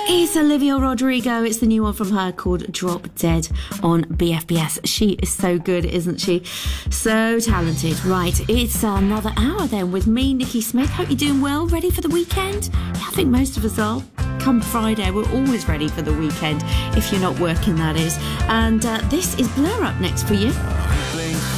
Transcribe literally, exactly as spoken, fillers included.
It's Olivia Rodrigo. It's the new one from her called Drop Dead on B F B S. She is so good, isn't she? So talented. Right, it's another hour then with me, Nikki Smith. Hope you're doing well. Ready for the weekend? Yeah, I think most of us are. Come Friday, we're always ready for the weekend, if you're not working, that is. And uh, this is Blur up next for you.